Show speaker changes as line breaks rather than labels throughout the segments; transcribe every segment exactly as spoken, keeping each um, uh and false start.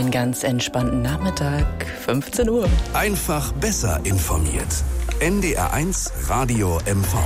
einen ganz entspannten Nachmittag, fünfzehn Uhr.
Einfach besser informiert. N D R eins Radio M V.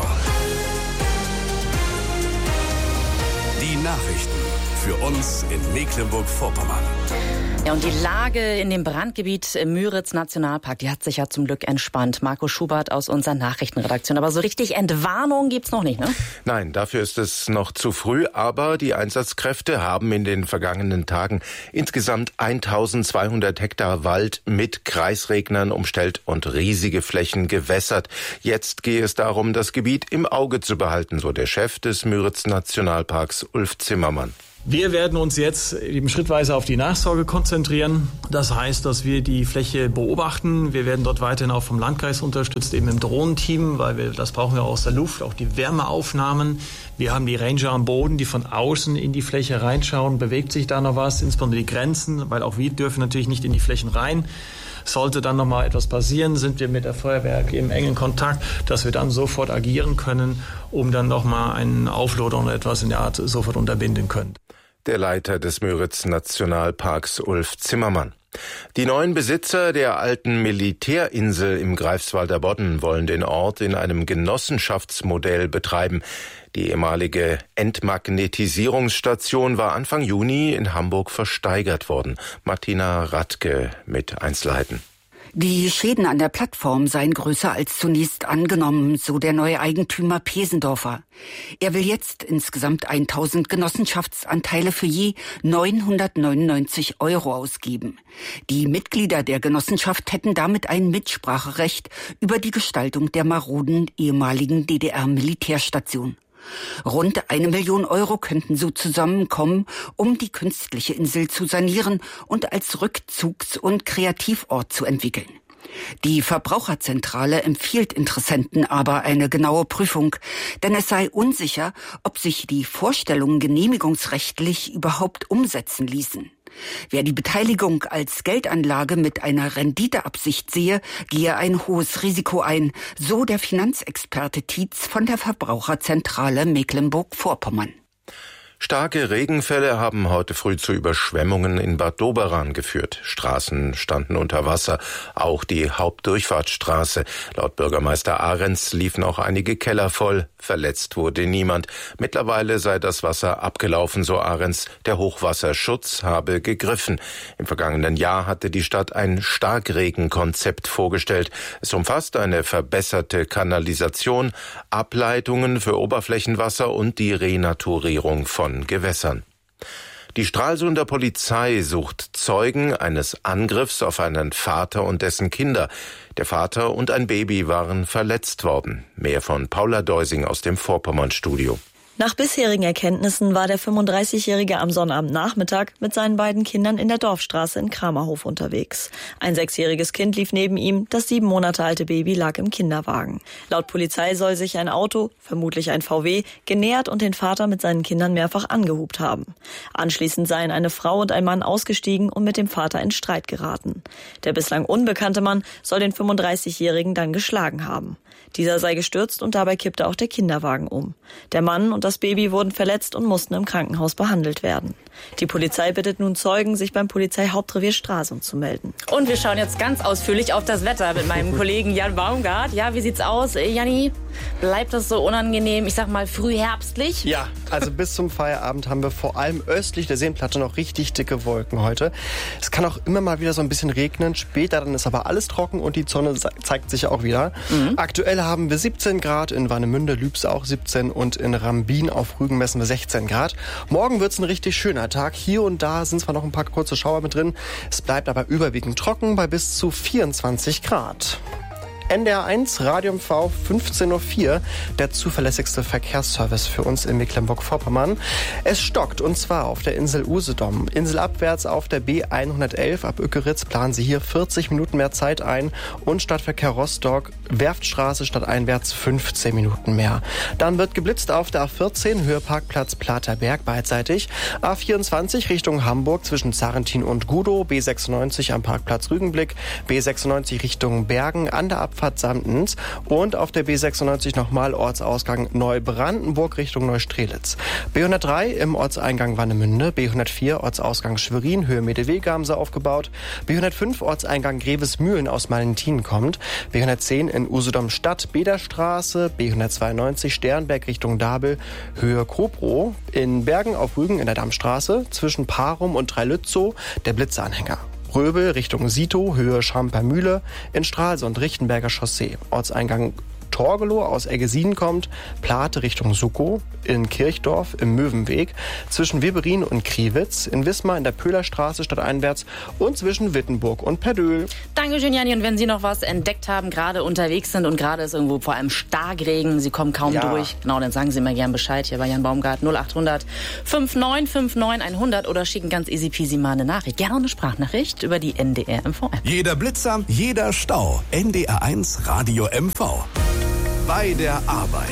Die Nachrichten für uns in Mecklenburg-Vorpommern.
Ja, und die Lage in dem Brandgebiet im Müritz-Nationalpark, die hat sich ja zum Glück entspannt. Marco Schubert aus unserer Nachrichtenredaktion. Aber so richtig Entwarnung gibt's noch nicht, ne?
Nein, dafür ist es noch zu früh. Aber die Einsatzkräfte haben in den vergangenen Tagen insgesamt eintausendzweihundert Hektar Wald mit Kreisregnern umstellt und riesige Flächen gewässert. Jetzt gehe es darum, das Gebiet im Auge zu behalten, so der Chef des Müritz-Nationalparks, Ulf Zimmermann.
Wir werden uns jetzt eben schrittweise auf die Nachsorge konzentrieren. Das heißt, dass wir die Fläche beobachten. Wir werden dort weiterhin auch vom Landkreis unterstützt, eben im Drohnenteam, weil wir, das brauchen wir aus der Luft, auch die Wärmeaufnahmen. Wir haben die Ranger am Boden, die von außen in die Fläche reinschauen. Bewegt sich da noch was, insbesondere die Grenzen, weil auch wir dürfen natürlich nicht in die Flächen rein. Sollte dann noch mal etwas passieren, sind wir mit der Feuerwehr im engen Kontakt, dass wir dann sofort agieren können, um dann noch mal einen Aufloader oder etwas in der Art sofort unterbinden können.
Der Leiter des Müritz-Nationalparks, Ulf Zimmermann. Die neuen Besitzer der alten Militärinsel im Greifswalder Bodden wollen den Ort in einem Genossenschaftsmodell betreiben. Die ehemalige Entmagnetisierungsstation war Anfang Juni in Hamburg versteigert worden. Martina Radke mit Einzelheiten.
Die Schäden an der Plattform seien größer als zunächst angenommen, so der neue Eigentümer Pesendorfer. Er will jetzt insgesamt tausend Genossenschaftsanteile für je neunhundertneunundneunzig Euro ausgeben. Die Mitglieder der Genossenschaft hätten damit ein Mitspracherecht über die Gestaltung der maroden ehemaligen D D R-Militärstation. Rund eine Million Euro könnten so zusammenkommen, um die künstliche Insel zu sanieren und als Rückzugs- und Kreativort zu entwickeln. Die Verbraucherzentrale empfiehlt Interessenten aber eine genaue Prüfung, denn es sei unsicher, ob sich die Vorstellungen genehmigungsrechtlich überhaupt umsetzen ließen. Wer die Beteiligung als Geldanlage mit einer Renditeabsicht sehe, gehe ein hohes Risiko ein, so der Finanzexperte Tietz von der Verbraucherzentrale Mecklenburg-Vorpommern.
Starke Regenfälle haben heute früh zu Überschwemmungen in Bad Doberan geführt. Straßen standen unter Wasser, auch die Hauptdurchfahrtsstraße. Laut Bürgermeister Ahrens liefen auch einige Keller voll. Verletzt wurde niemand. Mittlerweile sei das Wasser abgelaufen, so Ahrens. Der Hochwasserschutz habe gegriffen. Im vergangenen Jahr hatte die Stadt ein Starkregenkonzept vorgestellt. Es umfasst eine verbesserte Kanalisation, Ableitungen für Oberflächenwasser und die Renaturierung von Gewässern. Die Stralsunder Polizei sucht Zeugen eines Angriffs auf einen Vater und dessen Kinder. Der Vater und ein Baby waren verletzt worden. Mehr von Paula Deusing aus dem Vorpommern-Studio.
Nach bisherigen Erkenntnissen war der fünfunddreißigjährige am Sonnabendnachmittag mit seinen beiden Kindern in der Dorfstraße in Kramerhof unterwegs. Ein sechsjähriges Kind lief neben ihm, das sieben Monate alte Baby lag im Kinderwagen. Laut Polizei soll sich ein Auto, vermutlich ein V W, genähert und den Vater mit seinen Kindern mehrfach angehupt haben. Anschließend seien eine Frau und ein Mann ausgestiegen und mit dem Vater in Streit geraten. Der bislang unbekannte Mann soll den fünfunddreißigjährigen dann geschlagen haben. Dieser sei gestürzt und dabei kippte auch der Kinderwagen um. Der Mann und das Baby wurden verletzt und mussten im Krankenhaus behandelt werden. Die Polizei bittet nun Zeugen, sich beim Polizeihauptrevier Stralsund zu melden.
Und wir schauen jetzt ganz ausführlich auf das Wetter mit meinem Kollegen Jan Baumgart. Ja, wie sieht's aus, Janni? Bleibt das so unangenehm, ich sag mal frühherbstlich?
Ja, also bis zum Feierabend haben wir vor allem östlich der Seenplatte noch richtig dicke Wolken heute. Es kann auch immer mal wieder so ein bisschen regnen, später dann ist aber alles trocken und die Sonne zeigt sich auch wieder. Mhm. Aktuell haben wir siebzehn Grad, in Warnemünde, Lübs auch siebzehn und in Rambin auf Rügen messen wir sechzehn Grad. Morgen wird's ein richtig schöner Tag. Hier und da sind zwar noch ein paar kurze Schauer mit drin, es bleibt aber überwiegend trocken bei bis zu vierundzwanzig Grad. N D R eins, Radio M V, fünfzehn Uhr vier, der zuverlässigste Verkehrsservice für uns in Mecklenburg-Vorpommern. Es stockt, und zwar auf der Insel Usedom. Inselabwärts auf der B hundertelf ab Ückeritz planen Sie hier vierzig Minuten mehr Zeit ein und Stadtverkehr Rostock, Werftstraße stadteinwärts fünfzehn Minuten mehr. Dann wird geblitzt auf der A vierzehn, Höheparkplatz Platerberg beidseitig. A vierundzwanzig Richtung Hamburg zwischen Zarrentin und Gudow, B sechsundneunzig am Parkplatz Rügenblick, B sechsundneunzig Richtung Bergen an der Abfahrt Ausfahrt Samtens. Und auf der B sechsundneunzig nochmal Ortsausgang Neubrandenburg Richtung Neustrelitz. B hundertdrei im Ortseingang Warnemünde, B hundertvier Ortsausgang Schwerin, Höhe Medewege haben sie aufgebaut, B hundertfünf Ortseingang Grevesmühlen aus Mallentin kommt, B hundertzehn in Usedom Stadt, Bederstraße, B hundertzweiundneunzig Sternberg Richtung Dabel, Höhe Kobrow, in Bergen auf Rügen in der Dammstraße, zwischen Parum und Dreilützow, der Blitzanhänger. Röbel Richtung Sito, Höhe Schampermühle, in Stralsund Richtenberger Chaussee, Ortseingang Torgelow aus Eggesien kommt, Plate Richtung Suckow, in Kirchdorf im Möwenweg, zwischen Weberin und Kriwitz, in Wismar in der Pöhlerstraße stadteinwärts und zwischen Wittenburg und Perdöhl.
Dankeschön, Janni. Und wenn Sie noch was entdeckt haben, gerade unterwegs sind und gerade ist irgendwo vor allem Starkregen, Sie kommen kaum
ja.
durch, genau, dann sagen Sie mir gern Bescheid hier bei Jan Baumgart null achthundert neunundfünfzig neunundfünfzig hundert oder schicken ganz easy peasy mal eine Nachricht, gerne eine Sprachnachricht über die N D R M V-App.
Jeder Blitzer, jeder Stau. N D R eins Radio M V. Bei der Arbeit.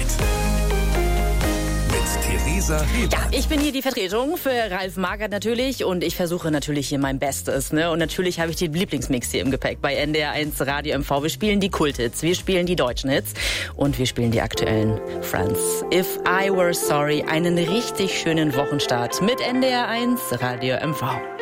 Mit Theresa Weber.
Ja, ich bin hier die Vertretung für Ralf Magert natürlich und ich versuche natürlich hier mein Bestes. Ne? Und natürlich habe ich den Lieblingsmix hier im Gepäck bei N D R eins Radio M V. Wir spielen die Kulthits, wir spielen die deutschen Hits und wir spielen die aktuellen Friends. If I Were Sorry, einen richtig schönen Wochenstart mit N D R eins Radio M V.